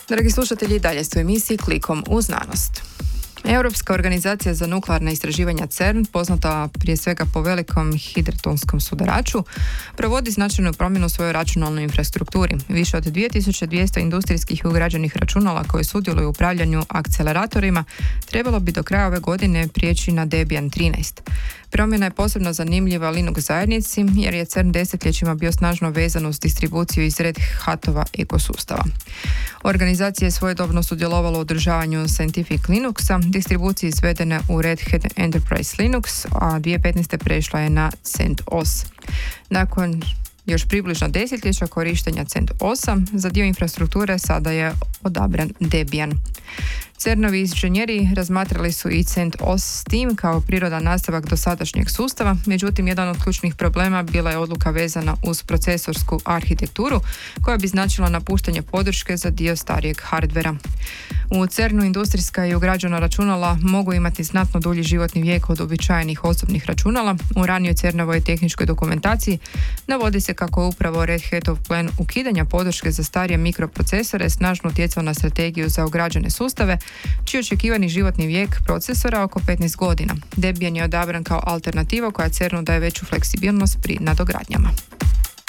Dragi slušatelji, dalje ste u emisiji Klikom u znanost. Europska organizacija za nuklearna istraživanja CERN, poznata prije svega po velikom hidrotonskom sudaraču, provodi značajnu promjenu u svojoj računalnoj infrastrukturi. Više od 2200 industrijskih i ugrađenih računala koje sudjeluju u upravljanju akceleratorima trebalo bi do kraja ove godine prijeći na Debian 13. Promjena je posebno zanimljiva Linux zajednici jer je CERN desetljećima bio snažno vezan uz distribuciju iz Red Hatova ekosustava. Organizacija je svojedobno sudjelovala u održavanju Scientific Linuxa, distribucije izvedene u Red Hat Enterprise Linux, a 2015. prešla je na CentOS. Nakon još približno desetljeća korištenja CentOS-a, za dio infrastrukture sada je odabran Debian. CERN-ovi inženjeri razmatrali su i CentOS s tim kao prirodan nastavak dosadašnjeg sustava, međutim jedan od ključnih problema bila je odluka vezana uz procesorsku arhitekturu koja bi značila napuštanje podrške za dio starijeg hardvera. U CERN-u industrijska i ugrađena računala mogu imati znatno dulji životni vijek od uobičajenih osobnih računala. U ranijoj CERN-ovoj tehničkoj dokumentaciji navodi se kako je upravo Red Hatov plan ukidanja podrške za starije mikroprocesore snažno utjecao na strategiju za ugrađene sustave, čiji očekivani životni vijek procesora oko 15 godina. Debian je odabran kao alternativa koja CERN-u daje veću fleksibilnost pri nadogradnjama.